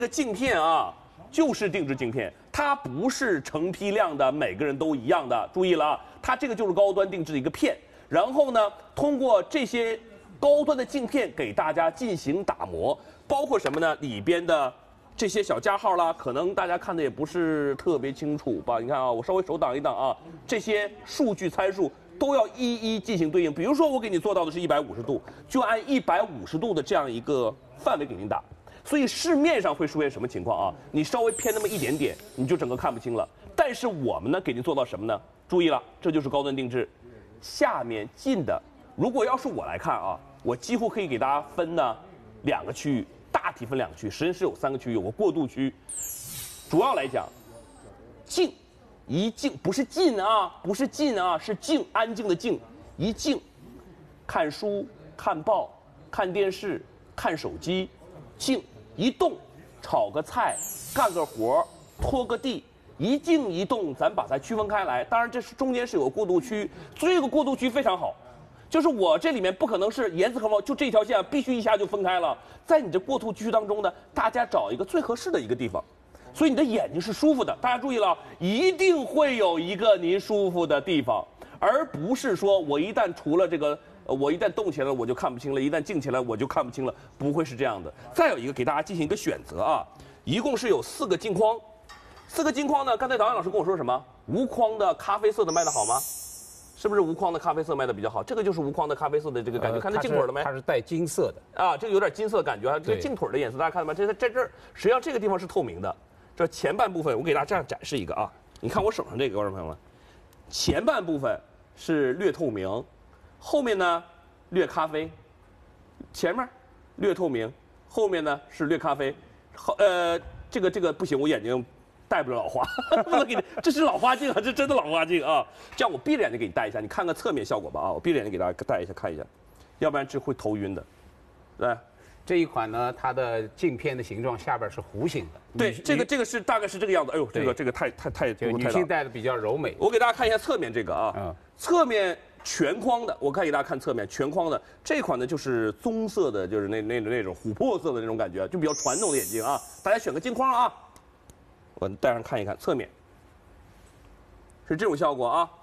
这个镜片啊，就是定制镜片，它不是成批量的，每个人都一样的。注意了啊，它这个就是高端定制的一个片。然后呢，通过这些高端的镜片给大家进行打磨，包括什么呢？里边的这些小加号啦，可能大家看的也不是特别清楚吧？你看啊，我稍微手挡一挡啊，这些数据参数都要一一进行对应。比如说我给你做到的是150度，就按150度的这样一个范围给您打。所以市面上会出现什么情况啊？你稍微偏那么一点点，你就整个看不清了。但是我们呢，给您做到什么呢？注意了，这就是高端定制。下面近的，如果要是我来看啊，我几乎可以给大家分呢2个区域，大体分2个区域，实际上是有3个区域，有个过渡区。主要来讲，静，一静不是静啊，不是静啊，是静，安静的静，一静，看书、看报、看电视、看手机，静一动，炒个菜，干个活，拖个地。一静一动，咱把它区分开来。当然，这是中间是有个过渡区，这个过渡区非常好，就是我这里面不可能是严丝合缝，就这条线必须一下就分开了。在你这过渡区当中呢，大家找一个最合适的一个地方，所以你的眼睛是舒服的。大家注意了，一定会有一个您舒服的地方，而不是说我一旦除了这个，我一旦动起来了我就看不清了，一旦静起来我就看不清了，不会是这样的。再有一个，给大家进行一个选择啊，一共是有4个镜框。4个镜框呢？刚才导演老师跟我说什么？无框的咖啡色的卖的好吗？是不是无框的咖啡色卖的比较好？这个就是无框的咖啡色的这个感觉，看这镜腿了没？ 它是带金色的啊，这个有点金色的感觉啊。这个镜腿的颜色大家看到吗？这在这儿，实际上这个地方是透明的。这前半部分我给大家这样展示一个啊，你看我手上这个，观众朋友们，前半部分是略透明，后面呢略咖啡，前面略透明，后面呢是略咖啡，这个不行，我眼睛戴不了老花，不能给你，这是老花镜啊，这真的老花镜啊。这样我闭着眼睛给你戴一下，你看看侧面效果吧啊，我闭着眼睛给大家戴一下看一下，要不然这会头晕的。对， 这一款呢，它的镜片的形状下边是弧形的。 对，这个是大概是这个样子。哎呦，这个太就女性戴的比较柔美。 我给大家看一下侧面这个啊，侧面全框的，我可以给大家看侧面全框的这款呢，就是棕色的，就是那种琥珀色的那种感觉，就比较传统的眼镜啊。大家选个镜框啊。我戴上看一看，侧面是这种效果啊。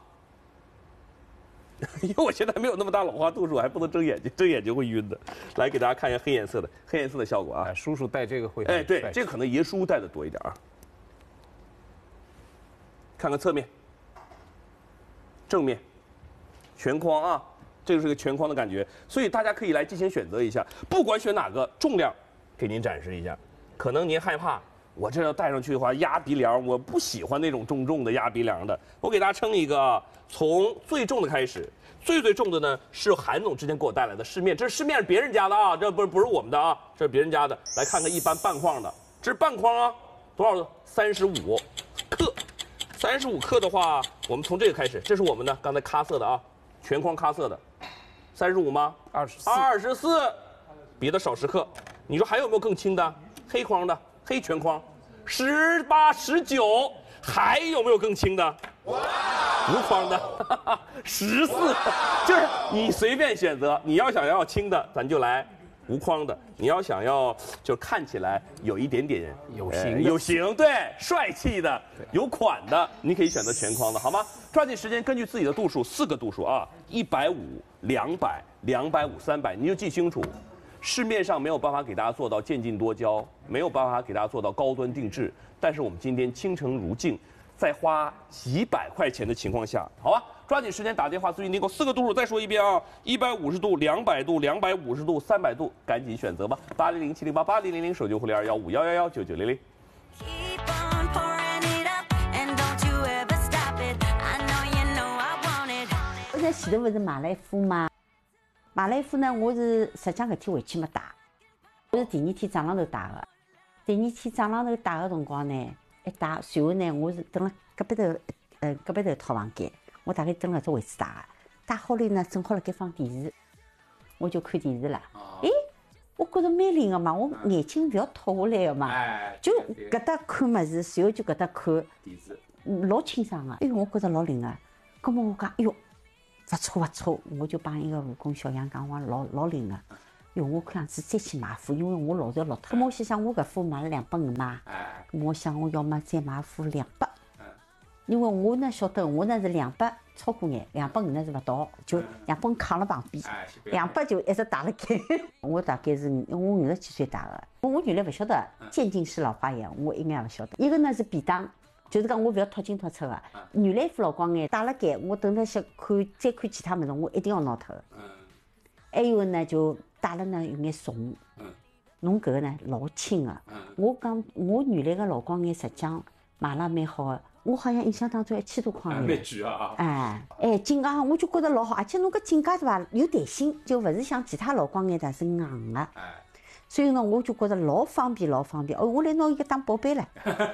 因为我现在没有那么大老花度数，还不能睁眼睛，睁眼睛会晕的。来给大家看一下黑颜色的效果啊。 叔叔戴这个会哎，对，这个可能爷叔戴的多一点啊。看看侧面、正面、全框啊，这就是个全框的感觉，所以大家可以来进行选择一下，不管选哪个，重量给您展示一下。可能您害怕。我这要戴上去的话压鼻梁，我不喜欢那种重的压鼻梁的。我给大家称一个，从最重的开始，最重的呢是韩总之前给我带来的市面，这是市面是别人家的啊，这不是我们的啊，这是别人家的。来看看一般半框的，这是半框啊，多少？35克，35克的话，我们从这个开始，这是我们的刚才咖色的啊，全框咖色的，35吗？24，比的少10克。你说还有没有更轻的？黑框的。黑全框，18、19，还有没有更轻的？无框的，14，就是你随便选择。你要想要轻的，咱就来无框的；你要想要就看起来有一点点有型，对，帅气的，有款的，你可以选择全框的，好吗？抓紧时间，根据自己的度数，4个度数啊，150、200、250、300，你就记清楚。市面上没有办法给大家做到渐进多焦，没有办法给大家做到高端定制，但是我们今天倾城如镜，在花几百块钱的情况下，好吧，抓紧时间打电话咨询订购，4个度数，再说一遍啊，150度、200度、250度、300度，赶紧选择吧，8007088000，手机互联21511119900。 我在前头不是马来夫吗？马来夫呢，我是实际上搿天回去没戴，我是第2天早浪头戴的。第2天早浪头戴的辰光呢，一戴，随后呢，我是蹲辣隔壁头套房间，我大概蹲辣只位置戴的。戴好了呢，正好辣盖放电视，我就看电视了。诶，我觉着蛮灵个嘛，我眼睛勿要脱下来个嘛，就搿搭看物事，随后就搿搭看电视，老清爽个。哎哟，我觉着老灵个。葛末我讲，哎哟。勿错，我就帮一个护工小杨讲，我老灵个。 哟，我看样子再去买副，因为我老早落脱。我心想我搿副买了250嘛，我想我要么再买副200，因为我呢晓得我呢是200超过眼，250呢是勿到，就250扛了旁边，200就一直戴辣盖。我大概是我50几岁戴的，我原来勿晓得渐进式老花眼，我一眼勿晓得。一个呢是便当。就是讲我勿要脱进脱出的，原来副老光眼戴辣盖，我等到想看再看其他物事，我一定要拿脱的。还有呢就戴了呢有眼重，侬搿个呢老轻的。我讲我原来个老光眼实际上买了蛮好的，我好像印象当中1000多块蛮贵啊！ 镜架我就觉得老好，而且侬搿镜架对伐有弹性，就勿是像其他老光眼的是硬的。所以呢我就觉得老方便老方便，我来拿伊个当宝贝了。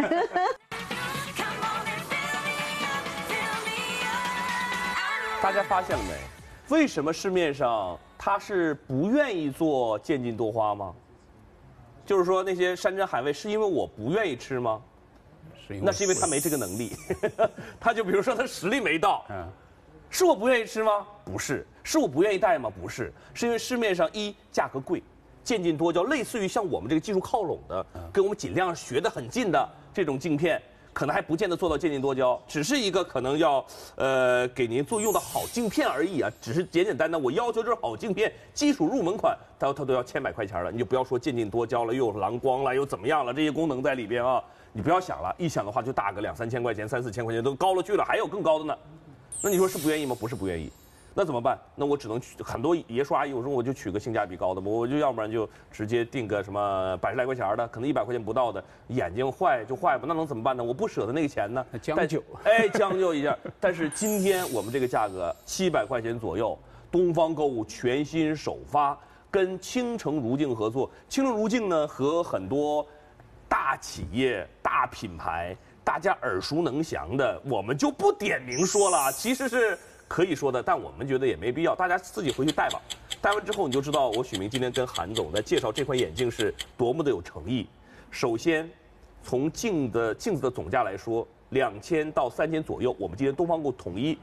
大家发现了没？为什么市面上它是不愿意做渐进多花吗？就是说那些山珍海味是因为我不愿意吃吗？那是因为他没这个能力。他就比如说他实力没到，是我不愿意吃吗？不是。是我不愿意戴吗？不是。是因为市面上价格贵，渐进多焦类似于像我们这个技术靠拢的，跟我们尽量学得很近的这种镜片。可能还不见得做到渐进多焦，只是一个可能要给您用的好镜片而已啊，只是简简单单我要求就是好镜片，基础入门款，它都要千百块钱了，你就不要说渐进多焦了，又有蓝光了，又怎么样了，这些功能在里边啊，你不要想了，一想的话就大个2、3千块钱、3、4千块钱都高了去了，还有更高的呢，那你说是不愿意吗？不是不愿意。那怎么办？那我只能很多爷叔阿姨，我说我就取个性价比高的，我就要不然就直接订个什么100来块钱的，可能100块钱不到的，眼睛坏就坏吧，那能怎么办呢？我不舍得那个钱呢， 将就， 将就一下。但是今天我们这个价格700块钱左右，东方购物全新首发，跟青城如镜合作。青城如镜呢和很多大企业、大品牌，大家耳熟能详的，我们就不点名说了，其实是。可以说的，但我们觉得也没必要，大家自己回去戴吧。戴完之后你就知道我许明今天跟韩总在介绍这款眼镜是多么的有诚意。首先，从镜子的总价来说，2000到3000左右，我们今天东方购统一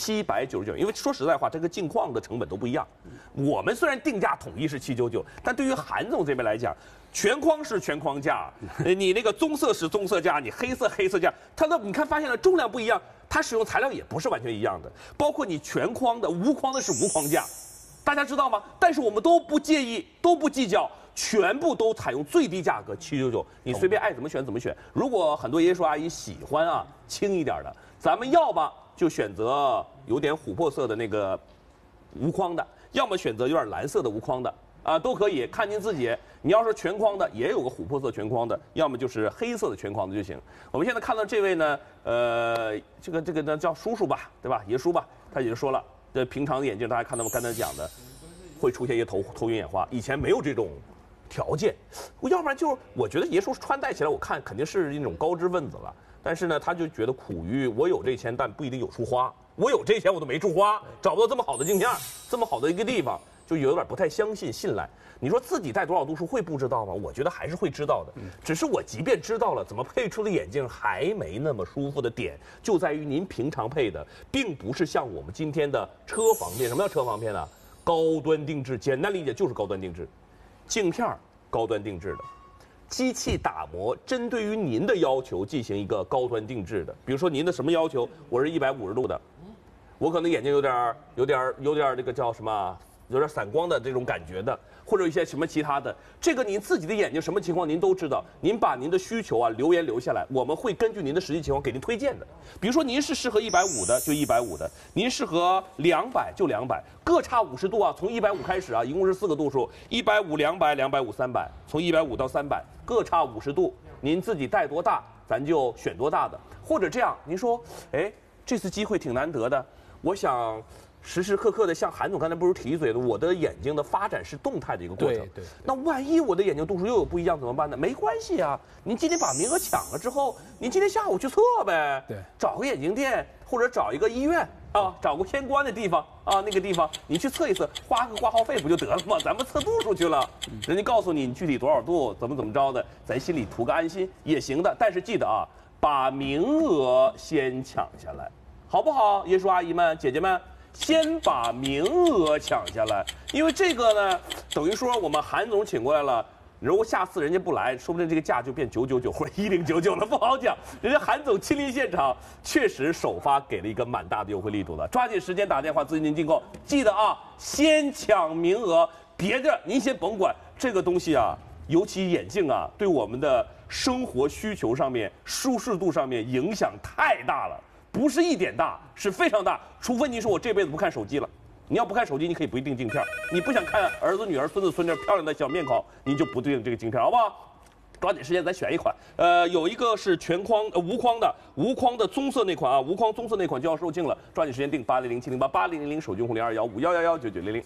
799，因为说实在话，这个镜框的成本都不一样。我们虽然定价统一是799，但对于韩总这边来讲，全框是全框价，你那个棕色是棕色价，你黑色价，它的你看发现了重量不一样。它使用材料也不是完全一样的，包括你全框的、无框的是无框架，大家知道吗？但是我们都不介意，都不计较，全部都采用最低价格799，你随便爱怎么选怎么选。如果很多爷叔阿姨喜欢啊轻一点的，咱们要么就选择有点琥珀色的那个无框的，要么选择有点蓝色的无框的。都可以，看您自己。你要是全框的，也有个琥珀色全框的，要么就是黑色的全框的就行。我们现在看到这位呢，这个呢叫叔叔吧，对吧？爷叔吧，他也就说了，平常的眼镜大家看到我刚才讲的，会出现一些头晕眼花，以前没有这种条件，要不然就是我觉得爷叔穿戴起来，我看肯定是那种高知分子了。但是呢，他就觉得苦于我有这钱，但不一定有出花。我有这钱，我都没出花，找不到这么好的镜片，这么好的一个地方。就有点不太相信信赖。你说自己戴多少度数会不知道吗？我觉得还是会知道的。只是我即便知道了，怎么配出的眼镜还没那么舒服的点，就在于您平常配的，并不是像我们今天的车防片。什么叫车防片呢？高端定制，简单理解就是高端定制，镜片高端定制的，机器打磨针对于您的要求进行一个高端定制的。比如说您的什么要求？我是150度的，我可能眼睛有点这个叫什么？有点散光的这种感觉的，或者一些什么其他的，这个您自己的眼睛什么情况您都知道。您把您的需求留言留下来，我们会根据您的实际情况给您推荐的。比如说您是适合150的就150的，您适合200就200，各差50度从150开始一共是4个度数，150、200、250、300，从150到300各差50度，您自己戴多大咱就选多大的。或者这样，您说，这次机会挺难得的，我想。时时刻刻的，像韩总刚才不是提一嘴的，我的眼睛的发展是动态的一个过程。 对。 那万一我的眼睛度数又有不一样怎么办呢？没关系啊，您今天把名额抢了之后，您今天下午去测呗。 对。 找个眼镜店或者找一个医院找个偏关的地方那个地方你去测一测，花个挂号费不就得了吗？咱们测度数去了，人家告诉你具体多少度，怎么着的，咱心里图个安心也行的。但是记得把名额先抢下来，好不好？爷叔阿姨们、姐姐们。 先把名额抢下来，因为这个呢，等于说我们韩总请过来了。如果下次人家不来，说不定这个价就变999或者1099了，不好讲。人家韩总亲临现场，确实首发给了一个蛮大的优惠力度的，抓紧时间打电话咨询订购。记得啊，先抢名额，别的您先甭管。这个东西啊，尤其眼镜啊，对我们的生活需求上面、舒适度上面影响太大了，不是一点大，是非常大。除非您说我这辈子不看手机了。你要不看手机，你可以不订镜片；你不想看儿子、女儿、孙子、孙女漂亮的小面孔，您就不订这个镜片，好不好？抓紧时间，咱选一款。有一个是全框无框的棕色那款啊，无框棕色那款就要售罄了，抓紧时间订8007088000手机用户0215119900。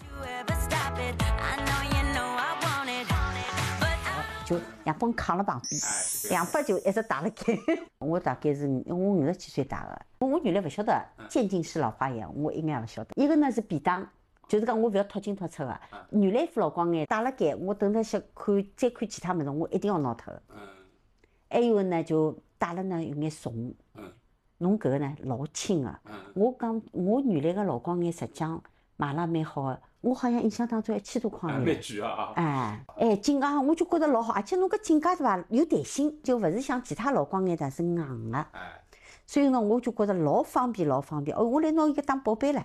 就阳光扛了旁边，289一直打了开。我大概是我50几岁打的，我原来不晓得渐进式老花眼，我一眼也不晓得。一个呢是便当，就是讲我不要脱进脱出的。原来副老光眼打了盖，我等到想再看其他物事，我一定要拿脱的。还有呢就打了呢有眼怂。侬搿个呢老轻的。我讲我原来的老光眼实际上买了蛮好的。我好像印象当中1000多块。 蛮贵啊！ 镜架我就觉得老好，而且侬搿镜架对伐有弹性，就勿是像其他老光眼的是硬的。所以呢，我就觉得老方便。哦，我来拿伊个当宝贝了。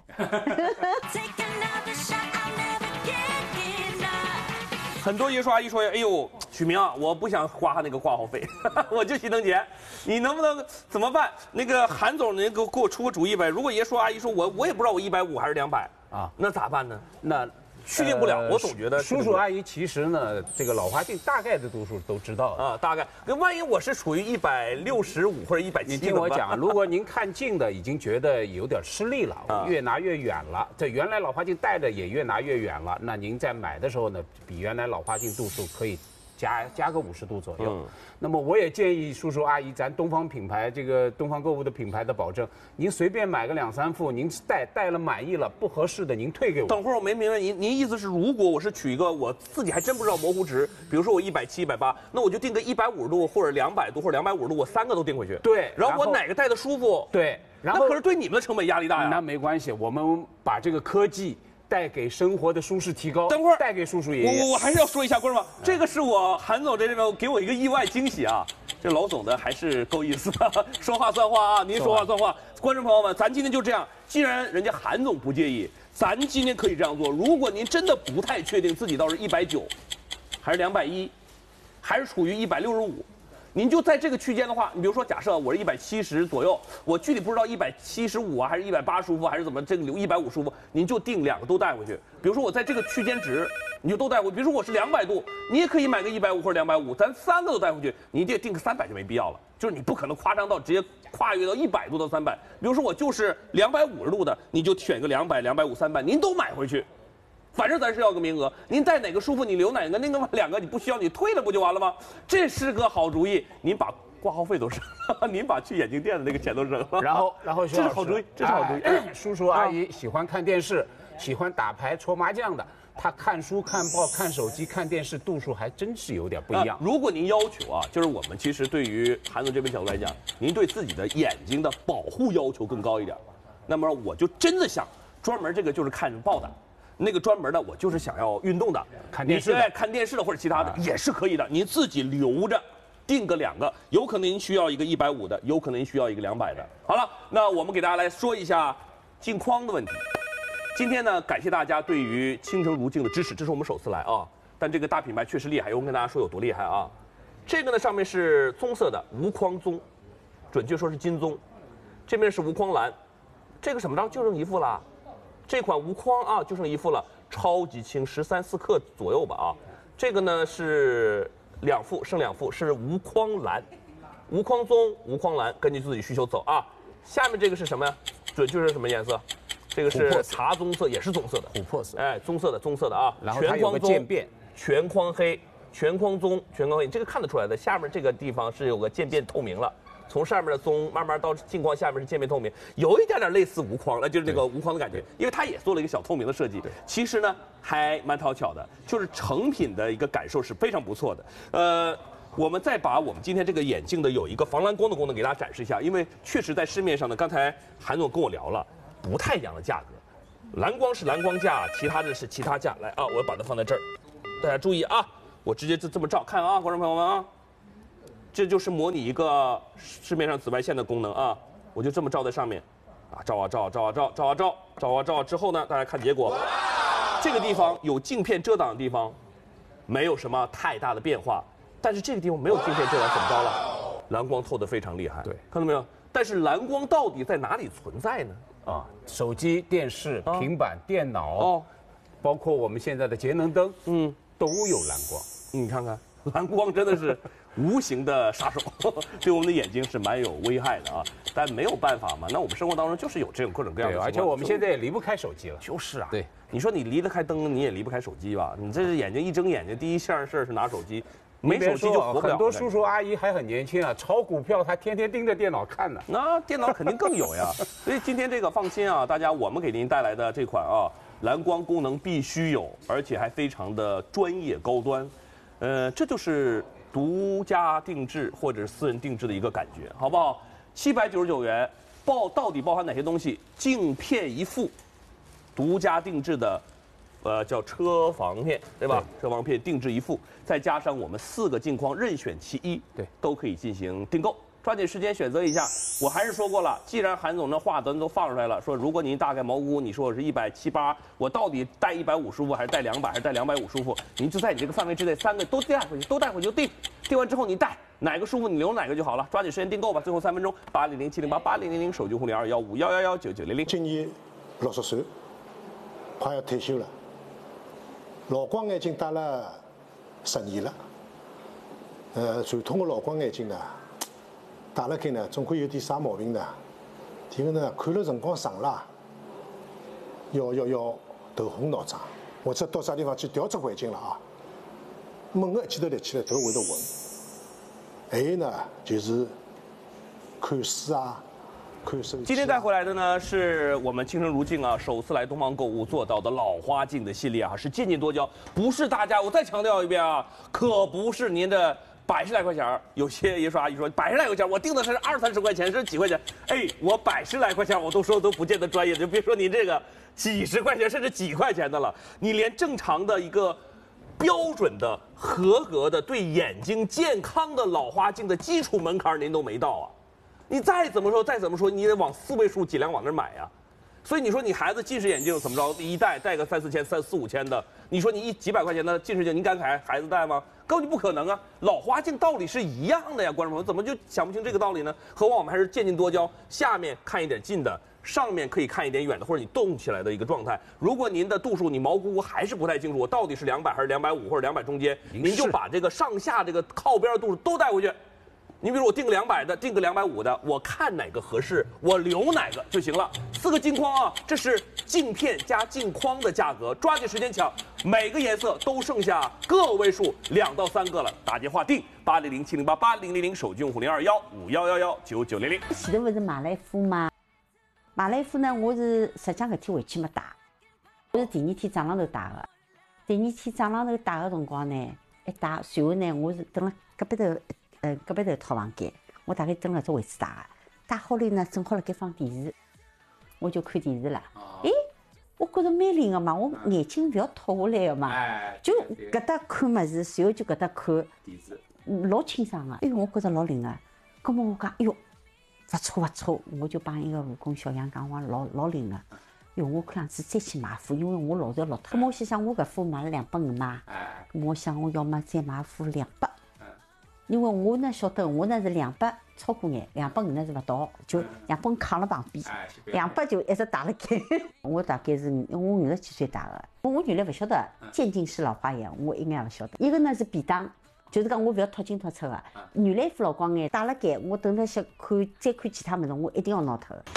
很多爷叔阿姨说：“哎呦，许明啊，我不想花那个挂号费，我就心疼钱，你能不能怎么办？那个韩总，您给我出个主意呗。如果爷叔阿姨说我也不知道我150还是200啊，那咋办呢？那确定不了，我总觉得叔叔阿姨其实呢，这个老花镜大概的度数都知道啊，大概。那万一我是处于165或者170， 你听我讲，如果您看近的已经觉得有点吃力了，越拿越远了，这原来老花镜戴着也越拿越远了，那您在买的时候呢，比原来老花镜度数可以加个50度左右。那么我也建议叔叔阿姨，咱东方品牌这个东方购物的品牌的保证，您随便买个2、3副，您戴了满意了，不合适的您退给我。 等会儿我没明白您意思是，如果我是取一个我自己还真不知道模糊值，比如说我170、180，那我就定个150度或者200度或者250度，我3个都定回去。 对， 然后我哪个戴的舒服？ 对，然后那可是对你们的成本压力大呀。 那没关系，我们把这个科技带给生活的舒适提高。 等会儿带给叔叔爷爷。 我还是要说一下，观众们，这个是我韩总这边给我一个意外惊喜啊！这老总的还是够意思的，说话算话啊！您说话算话。观众朋友们，咱今天就这样，既然人家韩总不介意，咱今天可以这样做。如果您真的不太确定自己到底190，还是210，还是处于165。您就在这个区间的话，你比如说，假设我是170左右，我具体不知道175啊，还是180伏，还是怎么这个留150伏，您就定2个都带回去。比如说我在这个区间值，你就都带回去。比如说我是200度，你也可以买个150或者250，咱3个都带回去，你得定个300就没必要了。就是你不可能夸张到直接跨越到100度到300。比如说我就是250度的，你就选个200、250、300，您都买回去。反正咱是要个名额，您带哪个舒服你留哪个，那个2个你不需要你退了不就完了吗？这是个好主意，您把挂号费都省了，您把去眼镜店的那个钱都省了。 然后这是好主意，这是好主意。 叔叔阿姨喜欢看电视，喜欢打牌搓麻将的，他看书、看报、看手机、看电视度数还真是有点不一样。 如果您要求啊，就是我们其实对于韩总这边角度来讲，您对自己的眼睛的保护要求更高一点，那么我就真的想专门这个就是看报的。那个专门的，我就是想要运动的， 看电视的， 看电视的或者其他的也是可以的，您自己留着，定个2个，有可能您需要一个150的，有可能您需要一个200的。好了，那我们给大家来说一下镜框的问题。今天呢，感谢大家对于倾城如镜的支持，这是我们首次来啊，但这个大品牌确实厉害，我跟大家说有多厉害啊。这个呢上面是棕色的无框棕，准确说是金棕，这边是无框蓝，这个什么着就剩一副了。这款无框啊，就剩一副了，超级轻，13、4克左右吧啊。这个呢是2副，剩2副是无框蓝，无框棕、无框蓝，根据自己需求走啊。下面这个是什么呀？准确是什么颜色？这个是茶棕色，也是棕色的， 琥珀色， 哎，棕色的啊。 然后它有个渐变， 全框黑、全框棕、全框黑，这个看得出来的。下面这个地方是有个渐变透明了。从上面的棕慢慢到镜框下面是渐变透明，有一点点类似无框了，就是那个无框的感觉，因为它也做了一个小透明的设计。其实呢还蛮讨巧的，就是成品的一个感受是非常不错的。我们再把我们今天这个眼镜的有一个防蓝光的功能给大家展示一下，因为确实在市面上呢，刚才韩总跟我聊了，不太一样的价格。 蓝光是蓝光架，其他的是其他架。来啊，我把它放在这儿，大家注意啊，我直接这么照，看啊，观众朋友们啊，这就是模拟一个市面上紫外线的功能啊，我就这么照在上面，啊，照啊照，照啊照，照啊照，照啊照之后呢，大家看结果，这个地方有镜片遮挡的地方，没有什么太大的变化，但是这个地方没有镜片遮挡，怎么着了？蓝光透得非常厉害， 对， 看到没有？但是蓝光到底在哪里存在呢？ 啊，手机、电视、平板、电脑，包括我们现在的节能灯，都有蓝光。 你看看，蓝光真的是无形的杀手，对我们的眼睛是蛮有危害的啊。但没有办法嘛，那我们生活当中就是有这种各种各样的情况。 而且我们现在也离不开手机了。 就是啊， 对， 你说你离得开灯，你也离不开手机吧？你这是眼睛一睁眼睛，第一件事是拿手机。没手机就活不了。 很多叔叔阿姨还很年轻啊，炒股票他天天盯着电脑看呢。 那电脑肯定更有呀。所以今天这个放心啊，大家我们给您带来的这款啊蓝光功能必须有，而且还非常的专业高端。这就是独家定制或者私人定制的一个感觉，好不好？799元到底包含哪些东西？镜片一副，独家定制的。叫车防片，对吧？车防片定制一副，再加上我们4个镜框任选其一， 对， 都可以进行订购。抓紧时间选择一下。我还是说过了，既然韩总的话咱都放出来了，说如果您大概毛估，你说我是170-180，我到底带150舒服还是带200还是带250舒服？您就在你这个范围之内，3个都带回去，都带回去就订。订完之后你带哪个舒服，你留哪个就好了。抓紧时间订购吧，最后3分钟，800-708-8000，手机互联21511999900。 今年60岁，快要退休了。老光眼镜戴了10年了，传统的老光眼镜呢，戴了开呢，总归有点啥毛病的。第一个呢，看了辰光长了，要头昏脑胀，或者到啥地方去调只环境了啊，猛地一记头立起来，头会得昏。还有呢，就是看书啊。 今天带回来的呢，是我们倾城如镜啊，首次来东方购物做到的老花镜的系列啊，是渐进多焦，不是大家，我再强调一遍啊，可不是您的100来块钱。有些爷说阿姨说100来块钱，我定的是20-30块钱，是几块钱？哎，我100来块钱我都说都不见得专业，就别说您这个几十块钱甚至几块钱的了，你连正常的一个标准的、合格的对眼睛健康的老花镜的基础门槛您都没到啊。你再怎么说，你得往4位数尽量往那儿买呀。所以你说你孩子近视眼镜怎么着？一戴个3-4千、3-4-5千的，你说你几百块钱的近视镜，您敢给孩子戴吗？根本就不可能啊！老花镜道理是一样的呀，观众朋友怎么就想不清这个道理呢？何况我们还是渐进多焦，下面看一点近的，上面可以看一点远的，或者你动起来的一个状态。如果您的度数你毛估还是不太清楚，我到底是200还是250或者200中间，您就把这个上下这个靠边的度数都带回去。你比如我定个200的，定个250的，我看哪个合适，我留哪个就行了。4个镜框啊，这是镜片加镜框的价格，抓紧时间抢，每个颜色都剩下个位数2到3个了。打电话订800-708-8000，手机用户021511199900。 前头不是马来夫吗？马来夫呢，我是实际上搿天回去没戴，我是第2天早浪头戴的。第2天早浪头戴的辰光呢，一戴，随后呢，我是等了隔壁头。隔壁头一套房间，我大概蹲了只位置戴的，戴好了呢，正好辣盖放电视，我就看电视了。哎，我觉着蛮灵个嘛，我眼睛不要脱下来个嘛，就搿搭看物事，随后就搿搭看电视，老清爽个。哎哟，我觉着老灵个。葛末我讲，哎哟，勿错，我就帮一个护工小杨讲，我老灵个。哟，我看样子再去买副，因为我老早老脱。我心想，我搿副买了250嘛，我想我要么再买副200。因为我呢晓得，我呢是200超过眼，250呢是勿到，就250扛了旁边，200就一直戴辣盖。我大概是我50几岁戴的，我原来勿晓得渐进式老花眼，我一眼也勿晓得。一个呢是便当，就是讲我勿要脱进脱出的。原来副老光眼戴辣盖，我等到想看再看其他物事，我一定要拿脱。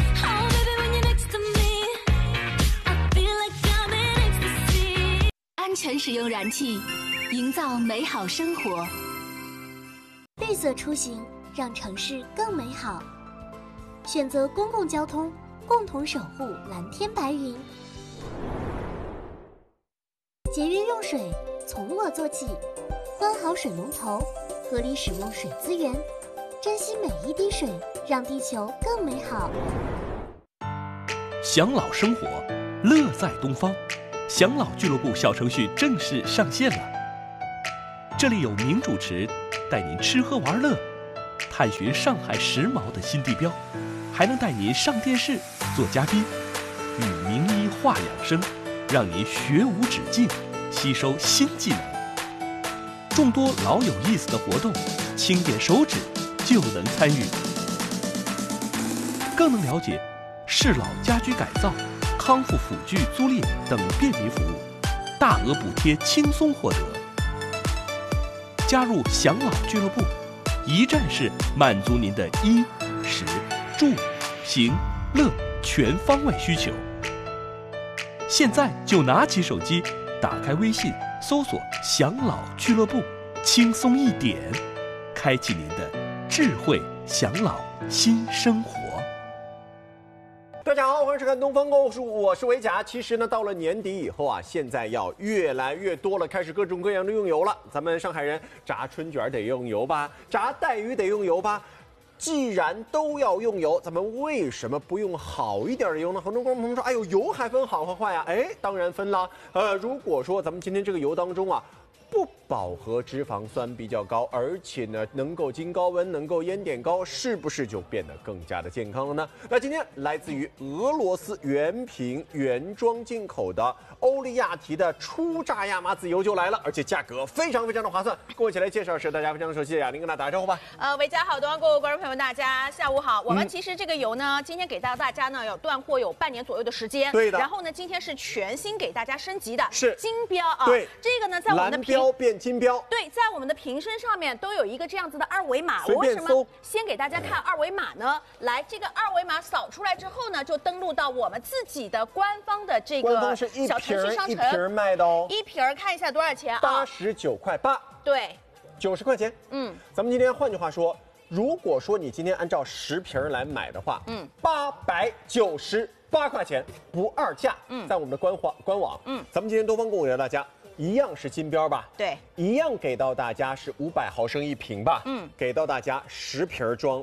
安全使用燃气，营造美好生活。 绿色出行，让城市更美好。选择公共交通，共同守护蓝天白云。节约用水，从我做起。关好水龙头，合理使用水资源，珍惜每一滴水，让地球更美好。 享老生活， 乐在东方，享老俱乐部小程序正式上线了。这里有名主持带您吃喝玩乐，探寻上海时髦的新地标，还能带您上电视做嘉宾，与名医话养生，让您学无止境，吸收新技能。众多老有意思的活动，轻点手指就能参与，更能了解适老家居改造、康复辅具租赁等便民服务，大额补贴轻松获得。加入享老俱乐部，一站式满足您的衣、食、住、行、乐全方位需求。现在就拿起手机，打开微信，搜索“享老俱乐部”，轻松一点，开启您的智慧享老新生活。 大家好，欢迎收看《东方购物术》，我是维甲。其实呢，到了年底以后啊，现在要越来越多了，开始各种各样的用油了。咱们上海人炸春卷得用油吧，炸带鱼得用油吧。既然都要用油，咱们为什么不用好一点的油呢？很多观众朋友说，哎呦，油还分好和坏呀？哎，当然分了。如果说咱们今天这个油当中啊，不饱和脂肪酸比较高，而且呢能够经高温，能够烟点高，是不是就变得更加的健康了呢？那今天来自于俄罗斯原瓶原装进口的欧利亚提的初榨亚麻籽油就来了，而且价格非常的划算。跟我一起来介绍是大家非常熟悉的雅玲，跟大家打个招呼吧。 维嘉好，东方购物观众朋友们，大家下午好。我们其实这个油呢，今天给到大家呢有断货有半年左右的时间， 对的。 然后呢，今天是全新给大家升级的， 是金标啊。 对， 这个呢在我们的蓝标变金标。 对，在我们的瓶身上面都有一个这样子的二维码。我为什么先给大家看二维码呢？来，这个二维码扫出来之后呢，就登录到我们自己的官方的这个小程序商城。 一瓶卖的哦， 一瓶看一下多少钱啊 ？89.8块。 对 ，90块钱。咱们今天换句话说，如果说你今天按照10瓶来买的话，898块钱不二价。在我们的官网。咱们今天东方购物给大家一样是金标吧？ 对， 一样给到大家是500毫升一瓶吧？给到大家10瓶装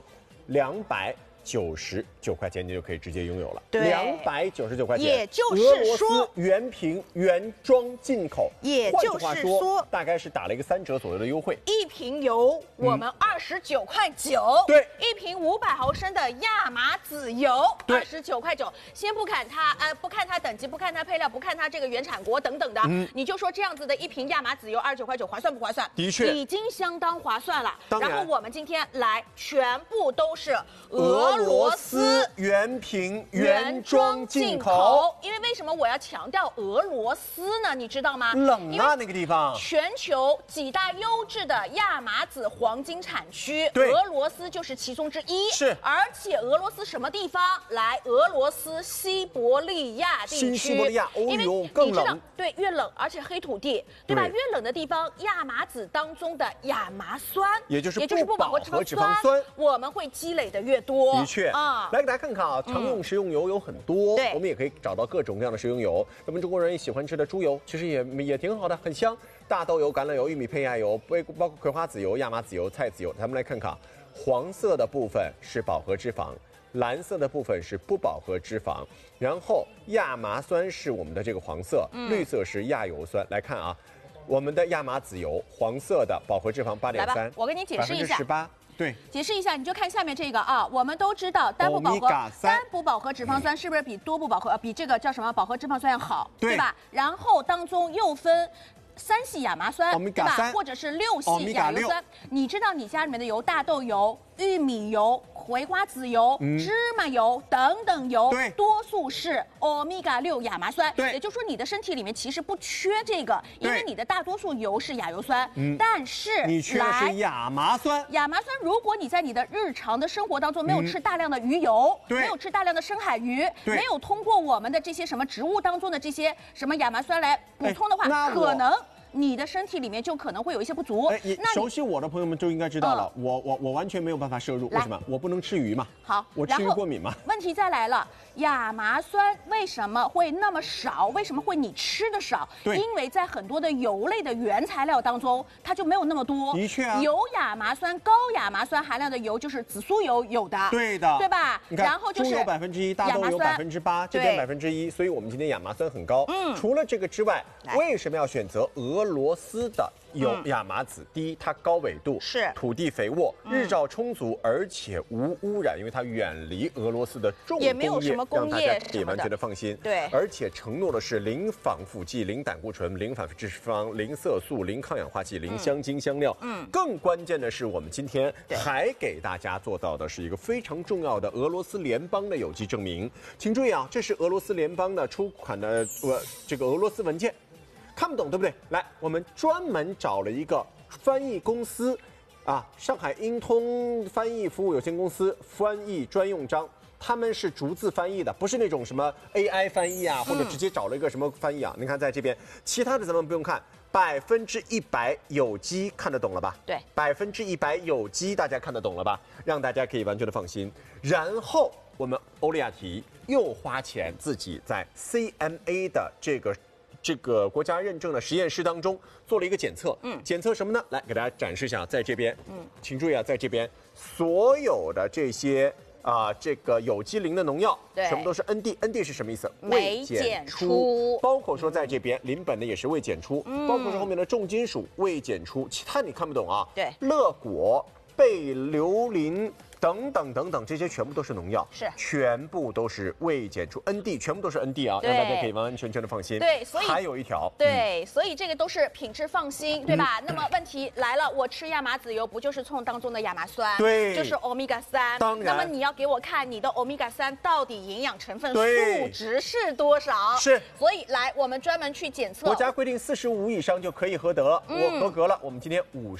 ，299块钱，你就可以直接拥有了。 对 ，299块钱， 也就是说俄罗斯原瓶原装进口， 也就是说大概是打了一个3折左右的优惠。 一瓶油我们29.9块， 对， 一瓶500毫升的亚麻籽油29.9块。先不看它，不看它等级，不看它配料，不看它这个原产国等等的，你就说这样子的一瓶亚麻籽油29.9块，划算不划算？ 的确， 已经相当划算了。 然后我们今天来，全部都是俄罗斯原瓶原装进口。 因为为什么我要强调俄罗斯呢？你知道吗？ 冷啊，那个地方。 全球几大优质的亚麻籽黄金产区，俄罗斯就是其中之一。 是， 而且俄罗斯什么地方？来，俄罗斯西伯利亚地区。 西伯利亚， 因为更你知道， 冷。 对，越冷，而且黑土地，对吧？越冷的地方，亚麻籽当中的亚麻酸， 也就是不饱和脂肪酸， 我们会积累的越多。 的确啊，来给大家看看啊，常用食用油有很多，我们也可以找到各种各样的食用油。咱们中国人也喜欢吃的猪油，其实也挺好的，很香。大豆油、橄榄油、玉米胚芽油，包括葵花籽油、亚麻籽油、菜籽油。咱们来看看啊，黄色的部分是饱和脂肪，蓝色的部分是不饱和脂肪，然后亚麻酸是我们的这个黄色，绿色是亚油酸。来看啊，我们的亚麻籽油黄色的饱和脂肪8.3%， 我跟你解释一下 ，18%。对， 解释一下，你就看下面这个啊，我们都知道单不饱和脂肪酸是不是比多不饱和比这个叫什么饱和脂肪酸要好，对吧？然后当中又分3系亚麻酸，对吧？或者是6系亚油酸。你知道你家里面的油，大豆油、玉米油、葵花籽油、芝麻油等等油，多数是欧米伽6亚麻酸。也就是说，你的身体里面其实不缺这个，因为你的大多数油是亚油酸，但是你缺的是亚麻酸。 亚麻酸，如果你在你的日常的生活当中没有吃大量的鱼油，没有吃大量的深海鱼，没有通过我们的这些什么植物当中的这些什么亚麻酸来补充的话，可能你的身体里面就可能会有一些不足。 那熟悉我的朋友们就应该知道了，我完全没有办法摄入，为什么？我不能吃鱼嘛。 好， 我吃鱼过敏嘛。 问题再来了，亚麻酸为什么会那么少？为什么会你吃的少？因为在很多的油类的原材料当中，它就没有那么多。 的确啊， 有亚麻酸、高亚麻酸含量的油就是紫苏油有的， 对的， 对吧？ 你看， 然后就是猪油1%，大豆油8%，这边1%，所以我们今天亚麻酸很高。除了这个之外，为什么要选择俄罗斯的亚麻籽？第一，它高纬度， 是土地肥沃，日照充足，而且无污染，因为它远离俄罗斯的重工业， 也没有什么工业， 让大家可以完全的放心。 对， 而且承诺的是零防腐剂、零胆固醇、零反式脂肪、零色素、零抗氧化剂、零香精香料。更关键的是，我们今天还给大家做到的是一个非常重要的俄罗斯联邦的有机证明。请注意啊，这是俄罗斯联邦的出款的这个俄罗斯文件。看不懂对不对？来，我们专门找了一个翻译公司，上海英通翻译服务有限公司翻译专用章，他们是逐字翻译的，不是那种什么 AI 翻译啊，或者直接找了一个什么翻译啊。你看在这边，其他的咱们不用看，100%有机，看得懂了吧？ 对 ，100%有机，大家看得懂了吧？让大家可以完全的放心。然后我们欧利亚提又花钱自己在 CMA 的这个国家认证的实验室当中做了一个检测，检测什么呢？来给大家展示一下，在这边，请注意啊，在这边所有的这些这个有机磷的农药，全部都是 ND 是什么意思？ 未检出， 包括说在这边邻苯的也是未检出，包括说后面的重金属未检出，其他你看不懂啊？ 对， 乐果、贝硫磷。等等，这些全部都是农药，全部都是未检出 ND， 全部都是 ND 啊，让大家可以完完全全的放心。 对，所以还有一条， 所以这个都是品质放心，对吧？那么问题来了，我吃亚麻籽油不就是冲当中的亚麻酸？ 对， 就是欧米伽3。 当然， 那么你要给我看你的欧米伽3到底营养成分数值是多少？ 是， 所以来我们专门去检测。 国家规定45以上就可以合格了，我合格了，我们今天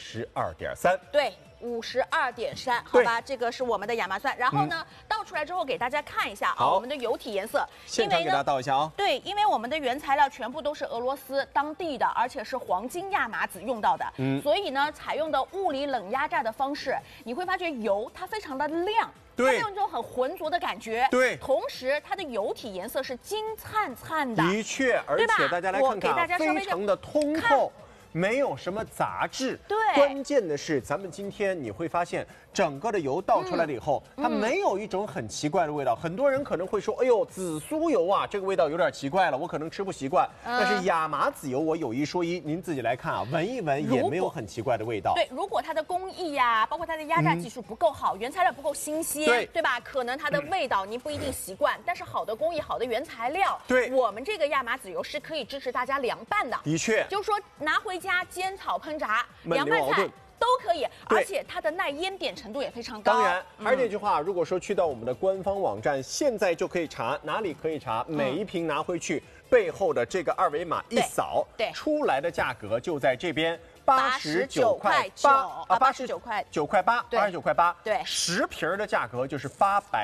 52.3。 对。52.3，好吧，这个是我们的亚麻酸。然后呢，倒出来之后给大家看一下我们的油体颜色。 现场给大家倒一下啊。 对，因为我们的原材料全部都是俄罗斯当地的，而且是黄金亚麻籽用到的，所以呢，采用的物理冷压榨的方式，你会发觉油它非常的亮。它没有那种很浑浊的感觉， 对， 同时它的油体颜色是金灿灿的， 的确，而且大家来看看，非常的通透。没有什么杂质， 对， 关键的是咱们今天你会发现，整个的油倒出来了以后，它没有一种很奇怪的味道。很多人可能会说，哎呦，紫苏油啊，这个味道有点奇怪了，我可能吃不习惯。但是亚麻籽油，我有一说一，您自己来看啊，闻一闻也没有很奇怪的味道。 对，如果它的工艺呀，包括它的压榨技术不够好，原材料不够新鲜，对吧？可能它的味道您不一定习惯。但是好的工艺、好的原材料， 对， 我们这个亚麻籽油是可以支持大家凉拌的。 的确， 就是说拿回家煎炒烹炸、凉拌菜都可以，而且它的耐烟点程度也非常高。 当然，还是那句话，如果说去到我们的官方网站，现在就可以查，哪里可以查？每一瓶拿回去背后的这个二维码一扫， 对， 出来的价格就在这边。89.8块 89块 9块8，89块8， 对 ，10瓶的价格就是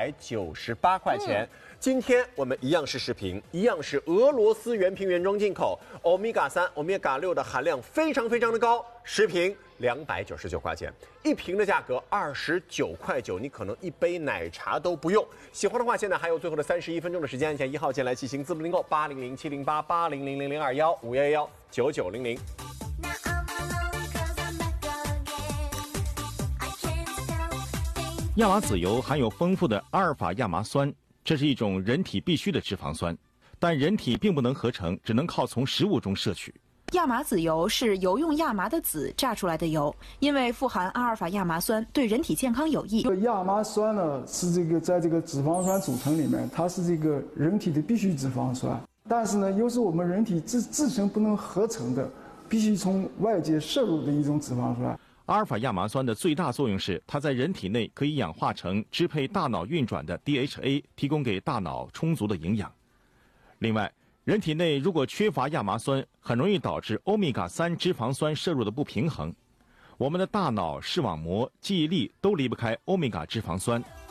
898块钱。今天我们一样是10瓶，一样是俄罗斯原瓶原装进口，欧米伽3、欧米伽6的含量非常的高，10瓶299块钱，1瓶的价格29块9，你可能一杯奶茶都不用。喜欢的话，现在还有最后的31分钟的时间，按下1号键来进行资不订购，800708800021，51119900。 亚麻籽油含有丰富的阿尔法亚麻酸，这是一种人体必需的脂肪酸，但人体并不能合成，只能靠从食物中摄取。 亚麻籽油是油用亚麻的籽榨出来的油，因为富含阿尔法亚麻酸，对人体健康有益。 亚麻酸呢是在这个脂肪酸组成里面，它是这个人体的必需脂肪酸，但是呢又是我们人体自身不能合成的，必须从外界摄入的一种脂肪酸。 阿尔法亚麻酸的最大作用是，它在人体内可以氧化成支配大脑运转的 DHA， 提供给大脑充足的营养。另外，人体内如果缺乏亚麻酸，很容易导致欧米伽3脂肪酸摄入的不平衡。我们的大脑、视网膜、记忆力都离不开欧米伽脂肪酸。